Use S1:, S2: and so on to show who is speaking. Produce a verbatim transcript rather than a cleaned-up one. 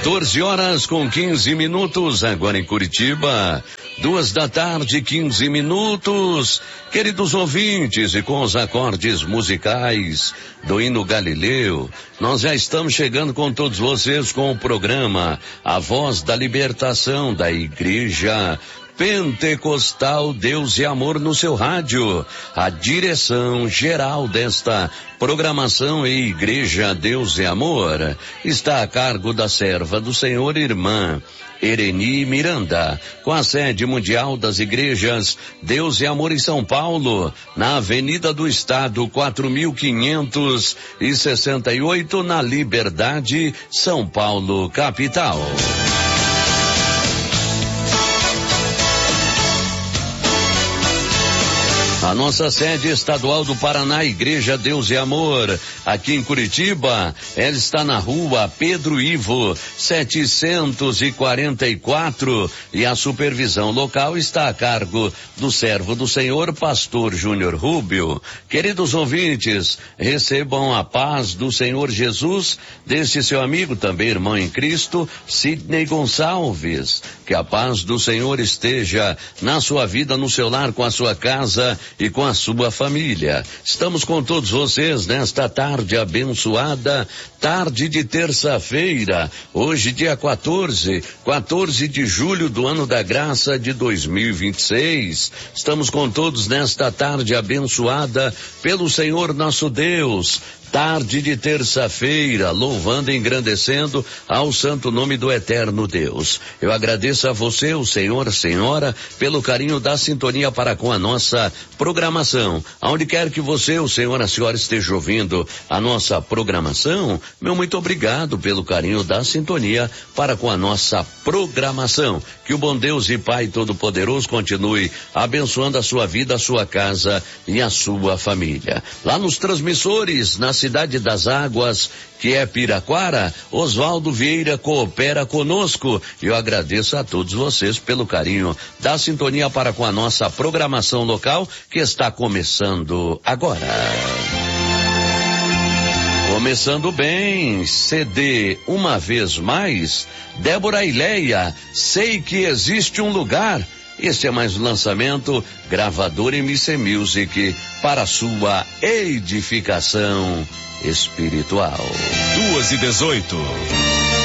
S1: quatorze horas com quinze minutos, agora em Curitiba. Duas da tarde, quinze minutos. Queridos ouvintes, e com os acordes musicais do hino Galileu, nós já estamos chegando com todos vocês com o programa A Voz da Libertação da Igreja Pentecostal Deus e Amor no seu rádio. A direção geral desta programação e Igreja Deus e Amor está a cargo da serva do Senhor, irmã Ereni Miranda, com a sede mundial das igrejas Deus e Amor em São Paulo, na Avenida do Estado quatro mil quinhentos e sessenta e oito, na Liberdade, São Paulo, capital. A nossa sede estadual do Paraná, Igreja Deus e Amor, aqui em Curitiba, ela está na rua Pedro Ivo, setecentos e quarenta e quatro, e a supervisão local está a cargo do servo do Senhor, pastor Júnior Rubio. Queridos ouvintes, recebam a paz do Senhor Jesus, desse seu amigo, também irmão em Cristo, Sidney Gonçalves. Que a paz do Senhor esteja na sua vida, no seu lar, com a sua casa e com a sua família. Estamos com todos vocês nesta tarde abençoada, tarde de terça-feira, hoje dia quatorze, quatorze de julho do ano da graça de dois mil e vinte e seis. Estamos com todos nesta tarde abençoada pelo Senhor nosso Deus. Tarde de terça-feira, louvando e engrandecendo ao santo nome do eterno Deus. Eu agradeço a você, o senhor, a senhora, pelo carinho da sintonia para com a nossa programação. Aonde quer que você, o senhor, a senhora esteja ouvindo a nossa programação, meu muito obrigado pelo carinho da sintonia para com a nossa programação. Que o bom Deus e Pai Todo-Poderoso continue abençoando a sua vida, a sua casa e a sua família. Lá nos transmissores, na Cidade das Águas, que é Piraquara, Oswaldo Vieira coopera conosco. Eu agradeço a todos vocês pelo carinho da sintonia para com a nossa programação local, que está começando agora. Começando bem, C D Uma Vez Mais, Débora e Leia, Sei Que Existe um Lugar. Este é mais um lançamento, gravador M C Music, para sua edificação espiritual.
S2: Duas e dezoito.